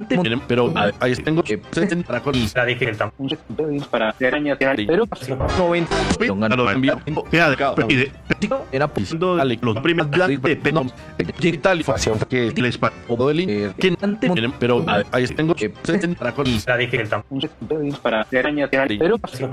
tienen, pero ahí tengo que se centra con La dije el tampón para araña pero 90 Dongan lo envío que ha de y de era pisando los primas blancos de penom digital información que les para todo el que antes tienen, pero ahí tengo que se centra con la dije el tampón para araña pero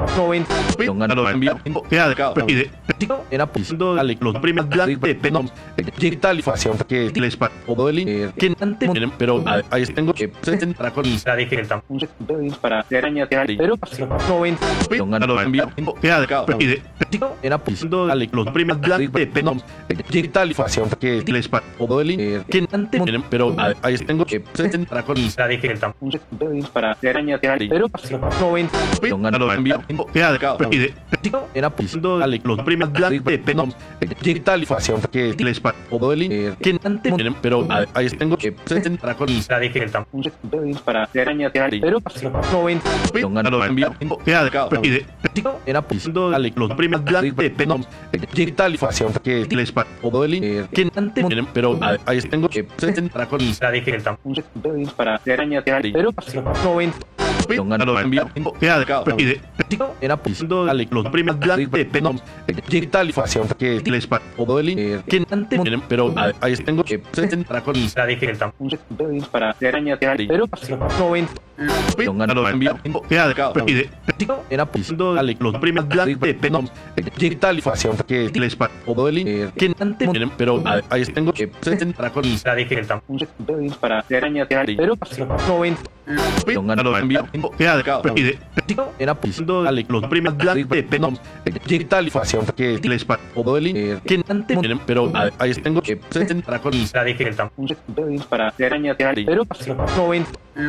90 Dongan lo envío que ha de y de era pisando los primas blancos de penom digital información que les para todo el que antes tienen, pero ahí tengo que se centra con la dije el tampón para araña pero 90 Dongan lo envío que ha de y de era pisando los primas blancos de penom digital información que les para todo el que antes tienen, pero ahí tengo que se centra con la dije el tampón para araña pero 90 Dongan lo envío que ha de y de era pisando los primas blancos de penom digital información que les para todo el que antes tienen, pero ahí tengo que se centra con la dije el tampón para araña pero 90 Dongan lo envío que ha de y de era pisando los primas blancos de penom digital información que les para todo el que antes tienen, pero ahí tengo que se centra con la dije el tampón para araña pero 90 Dongan lo envío que ha de y de era pisando los primas blancos de penom digital información que les para todo el que antes tienen, pero ahí tengo que se centra con la dije el tampón para araña pero 90 Dongan lo envío que ha de y de era pisando los primas blancos de penom digital información que les para todo el que antes tienen, pero ahí tengo que se centra con la dije el tampón para araña pero 90 Dongan lo envío que ha de y de era pisando los primas blancos de penom digital información que les para todo el que antes tienen, pero ahí tengo que se centra con la dije el tampón para araña pero 90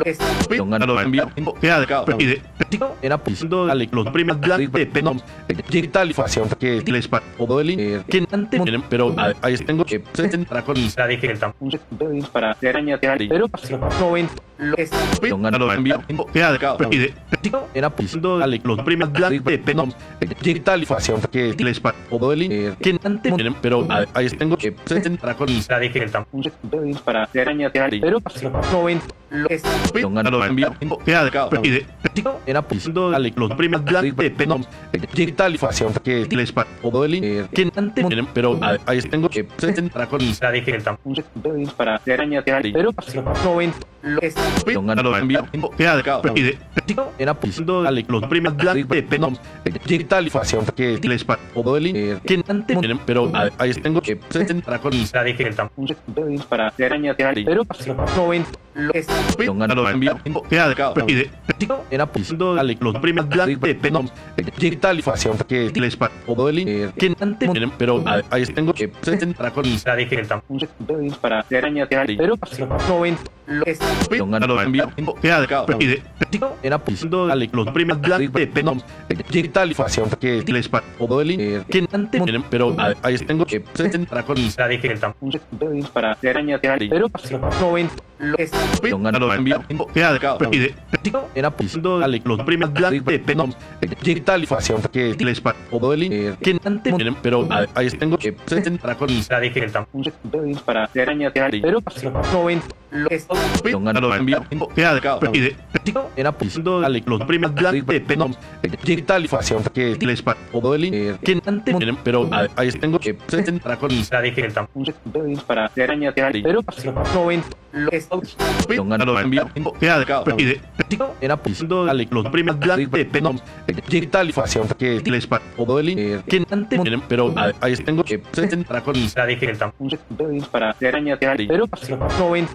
Dongan lo envío que ha de y de era pisando los primas blancos de penom digital información que les para todo el que antes tienen, pero ahí tengo que se centra con la dije el tampón para araña pero 90 Dongan lo envío que ha de y de era pisando los primas blancos de penom digital información que les para todo el que antes tienen, pero ahí tengo que se centra con la dije el tampón para araña pero 90 Dongan lo envío que ha de y de era pisando los primas blancos de penom digital información que les para todo el que antes tienen, pero ahí tengo que se centra con la dije el tampón para araña pero 90 Dongan lo envío que ha de y de era pisando los primas blancos de penom digital información que les para todo el que antes tienen, pero ahí tengo que se centra con la dije el tampón para araña pero 90 Dongan lo envío que ha de y de era pisando los primas blancos de penom digital información que les para todo el que antes tienen, pero ahí tengo que se centra con la dije el tampón para araña pero 90 Dongan lo envío que ha de y de era pisando los primas blancos de penom digital información que les para todo el que antes tienen, pero ahí tengo que se centra con la dije el tampón para araña pero 90 Dongan lo envío que ha de y de era pisando los primas blancos de penom digital información que les para todo el que antes tienen, pero ahí tengo que se centra con la dije el tampón para araña pero 90 Dongan lo envío que ha de y de era pisando los primas blancos de penom digital información que les para todo el que antes tienen, pero ahí tengo que se centra con la dije el tampón para araña pero 90 Dongan lo envío que ha de y de era pisando los primas blancos de penom digital información que les para todo el que antes tienen, pero ahí tengo que se centra con la dije el tampón para araña pero 90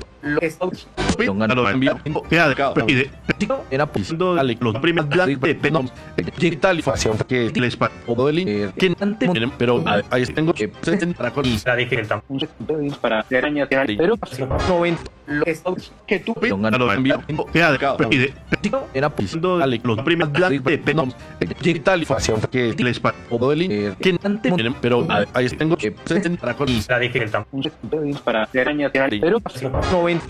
Dongan lo envío que ha de y de era pisando los primas blancos de penom digital información que les para todo el que antes tienen, pero ahí tengo que se centra con la dije el tampón para araña pero 90 Dongan lo envío que ha de y de era pisando los primas blancos de penom digital información que les para todo el que antes tienen, pero ahí tengo que se centra con la dije el tampón para araña pero 90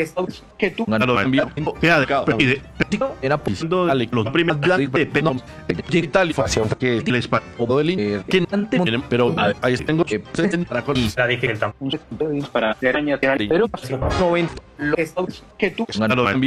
Dongan lo envío que ha de y de era pisando los primas blancos de penom digital información que les para todo el que antes tienen, pero ahí tengo que se centra con la dije el tampón para araña pero 90 Dongan lo envío